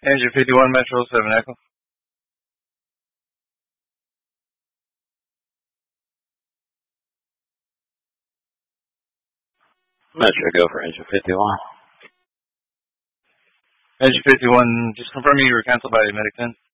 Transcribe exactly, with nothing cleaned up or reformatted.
Engine fifty-one, Metro seven Echo. Metro, go for engine fifty-one. Engine fifty-one, just confirming you were canceled by Medic ten.